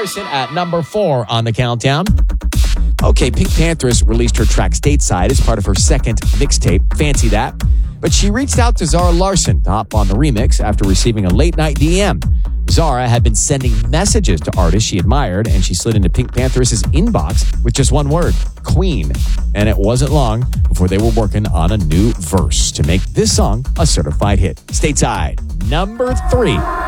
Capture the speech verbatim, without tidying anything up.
Larson at number four on the countdown. Okay, Pink Panthers released her track Stateside as part of her second mixtape, Fancy That. But she reached out to Zara Larsson to hop on the remix after receiving a late-night D M. Zara had been sending messages to artists she admired, and she slid into Pink Panthers' inbox with just one word, Queen. And it wasn't long before they were working on a new verse to make this song a certified hit. Stateside, number three.